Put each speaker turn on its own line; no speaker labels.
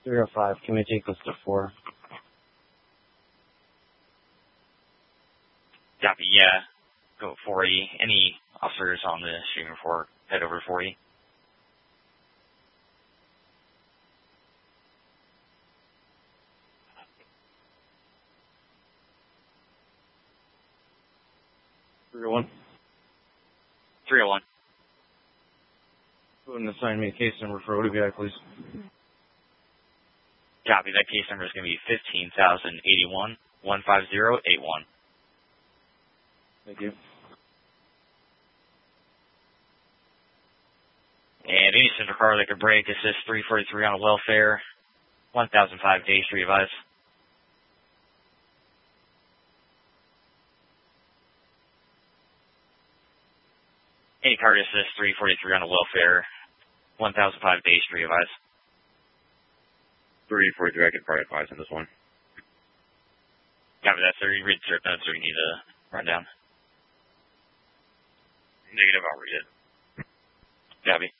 305, can we take this to 4?
Copy, yeah. Go 4E. Any officers on the shooting report, head over 4E.
One.
301.
Go ahead and assign me a case number for ODVI, please.
Copy, that case number is going to be 15,081 15081.
Thank you.
And any center car that could break, assist 343 on a welfare, 1005 days to revise. Any car assist 343 on a welfare, 1005 days to revise.
343, I can probably advise on this one.
Copy that, sir. You read certain notes or you need a rundown?
Negative, I'll read it.
Copy.